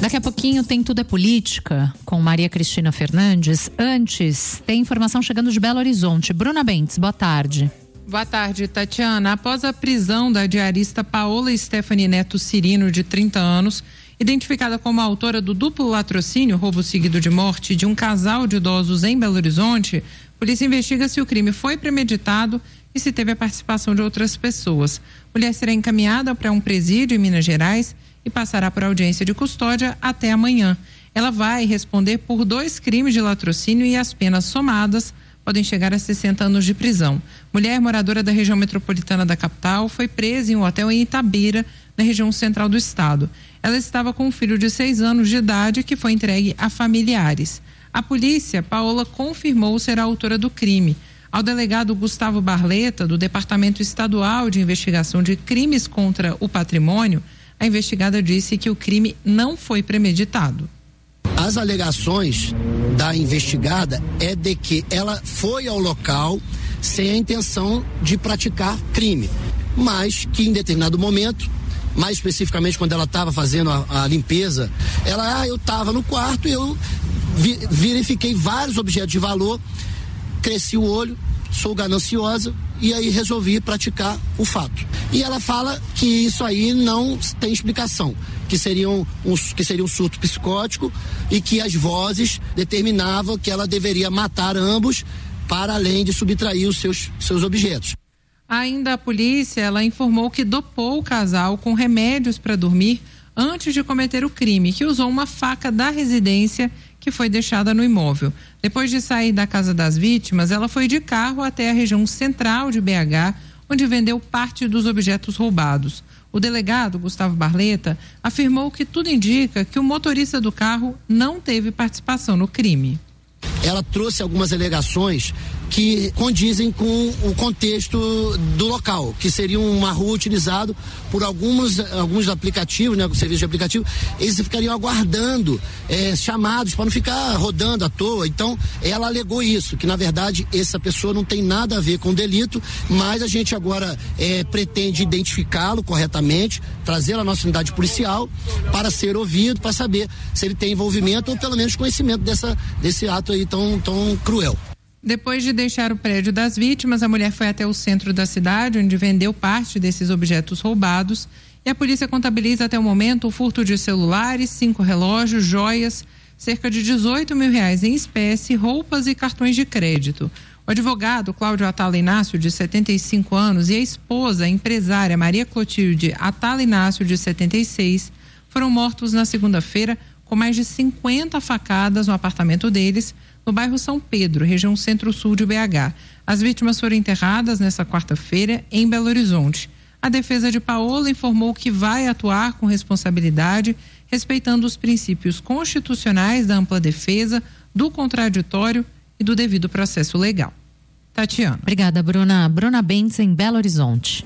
Daqui a pouquinho tem Tudo é Política com Maria Cristina Fernandes. Antes, tem informação chegando de Belo Horizonte. Bruna Bentes, boa tarde. Boa tarde, Tatiana. Após a prisão da diarista Paola Stephanie Neto Cirino, de 30 anos, identificada como a autora do duplo latrocínio, roubo seguido de morte, de um casal de idosos em Belo Horizonte, a polícia investiga se o crime foi premeditado e se teve a participação de outras pessoas. A mulher será encaminhada para um presídio em Minas Gerais e passará por audiência de custódia até amanhã. Ela vai responder por 2 crimes de latrocínio e as penas somadas podem chegar a 60 anos de prisão. Mulher moradora da região metropolitana da capital foi presa em um hotel em Itabira, na região central do estado. Ela estava com um filho de 6 anos de idade que foi entregue a familiares. A polícia, Paola, confirmou ser a autora do crime. Ao delegado Gustavo Barleta, do Departamento Estadual de Investigação de Crimes contra o Patrimônio, a investigada disse que o crime não foi premeditado. As alegações da investigada é de que ela foi ao local sem a intenção de praticar crime, mas que em determinado momento, mais especificamente quando ela estava fazendo a limpeza, eu estava no quarto e eu verifiquei vários objetos de valor, cresci o olho, sou gananciosa e aí resolvi praticar o fato. E ela fala que isso aí não tem explicação, que seria um surto psicótico e que as vozes determinavam que ela deveria matar ambos para além de subtrair os seus objetos. Ainda a polícia, ela informou que dopou o casal com remédios para dormir antes de cometer o crime, que usou uma faca da residência que foi deixada no imóvel. Depois de sair da casa das vítimas, ela foi de carro até a região central de BH, onde vendeu parte dos objetos roubados. O delegado, Gustavo Barleta, afirmou que tudo indica que o motorista do carro não teve participação no crime. Ela trouxe algumas alegações que condizem com o contexto do local, que seria uma rua utilizada por alguns aplicativos, né, serviços de aplicativo, eles ficariam aguardando chamados para não ficar rodando à toa. Então, ela alegou isso, que na verdade essa pessoa não tem nada a ver com o delito, mas a gente agora pretende identificá-lo corretamente, trazê-lo à nossa unidade policial para ser ouvido, para saber se ele tem envolvimento ou pelo menos conhecimento desse ato aí tão cruel. Depois de deixar o prédio das vítimas, a mulher foi até o centro da cidade, onde vendeu parte desses objetos roubados, e a polícia contabiliza até o momento o furto de celulares, 5 relógios, joias, cerca de R$18 mil em espécie, roupas e cartões de crédito. O advogado Cláudio Atala Inácio, de 75 anos, e a esposa, a empresária Maria Clotilde Atala Inácio, de 76, foram mortos na segunda-feira com mais de 50 facadas no apartamento deles, no bairro São Pedro, região centro-sul de BH. As vítimas foram enterradas nesta quarta-feira em Belo Horizonte. A defesa de Paola informou que vai atuar com responsabilidade, respeitando os princípios constitucionais da ampla defesa, do contraditório e do devido processo legal. Tatiana. Obrigada, Bruna. Bruna Bentes, em Belo Horizonte.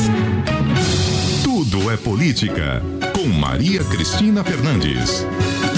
Tudo é Política, com Maria Cristina Fernandes.